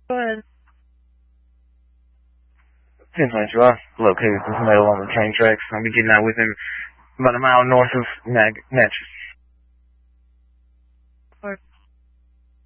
Go ahead. 1022, I located this male on the train tracks. I'll be getting out with him about a mile north of Natchez.